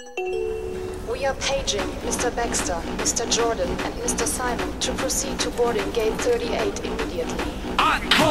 We are paging Mr. Baxter, Mr. Jordan, and Mr. Simon to proceed to boarding gate 38 immediately.